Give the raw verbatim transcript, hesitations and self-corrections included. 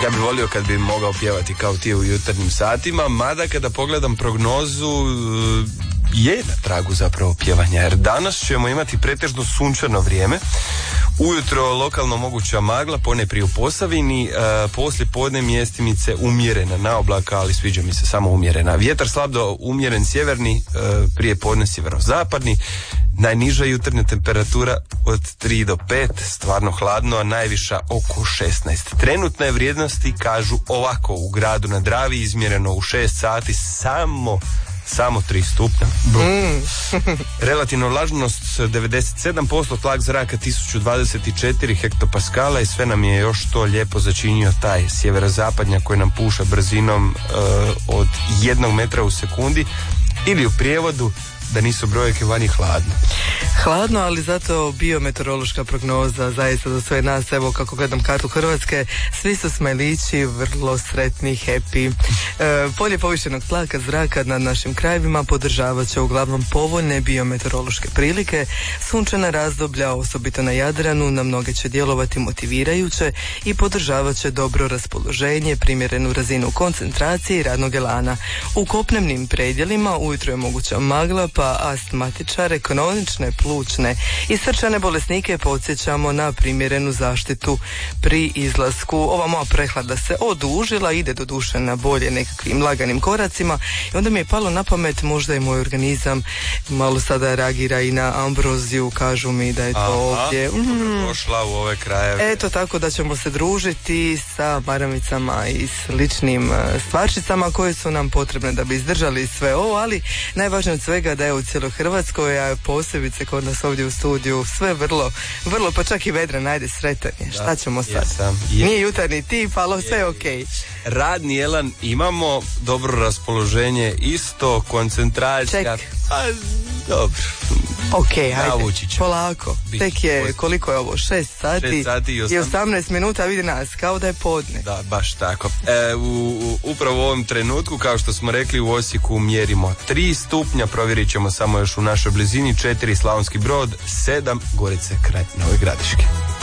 Ja bih volio kad bi mogao pjevati kao ti u jutarnjim satima, mada kada pogledam prognozu je na tragu zapravo pjevanja, jer danas ćemo imati pretežno sunčano vrijeme. Ujutro lokalno moguća magla, ponajprije u Posavini, e, poslije podne mjestimice umjerena na oblaka, ali sviđa mi se samo umjerena. Vjetar slab do umjeren sjeverni, e, prije podne sjeverozapadni. Najniža jutarnja temperatura od tri do pet, stvarno hladno, a najviša oko šesnaest. Trenutne vrijednosti kažu ovako: u gradu na Dravi izmjereno u šest sati samo samo tri stupnja. Mm. Relativna vlažnost devedeset sedam posto, tlak zraka tisuću dvadeset četiri hektopaskala i sve nam je još to lijepo začinio taj sjeverozapadnjak koji nam puša brzinom uh, od jednog metra u sekundi, ili u prijevodu da nisu brojke vani hladno. Hladno, ali zato biometeorološka prognoza zaista za sve nas. Evo kako gledam kartu Hrvatske, svi su smajlići, vrlo sretni, happy. E, polje povišenog tlaka zraka nad našim krajevima podržavat će uglavnom povoljne biometeorološke prilike. Sunčana razdoblja, osobito na Jadranu, na mnoge će djelovati motivirajuće i podržavat će dobro raspoloženje, primjerenu razinu koncentracije i radnog elana. U kopnenim predjelima ujutro je moguća magla, pa astmatičare, kronične plućne i srčane bolesnike podsjećamo na primjerenu zaštitu pri izlasku. Ova moja prehlada se odužila, ide do duše na bolje nekakvim laganim koracima i onda mi je palo na pamet, možda je moj organizam malo sada reagira i na ambroziju, kažu mi da je to Aha, ovdje. Mm. Došla u ove krajeve. Eto, tako da ćemo se družiti sa maramicama i sličnim stvarčicama koje su nam potrebne da bi izdržali sve ovo, ali najvažnije od svega da je u cijeloj Hrvatskoj, a posebice kod nas ovdje u studiju, sve vrlo, vrlo, pa čak i vedra, najde sretan je. Šta ćemo sad? Jesam, je. Nije jutarnji tip, ali sve je okej. Radni elan imamo, dobro raspoloženje isto, koncentracija. Ček. A, dobro. Ok, hajde, polako. Bić, Tek je, post... koliko je ovo, šest sati, šest sati i, osam... i osamnaest minuta, vidi nas, kao da je podne. Da, baš tako. E, u, u, upravo u ovom trenutku, kao što smo rekli, u Osijeku mjerimo tri stupnja, provjerit ćemo samo još u našoj blizini, četiri Slavonski Brod, sedam Gorice kraj Nove Gradiške.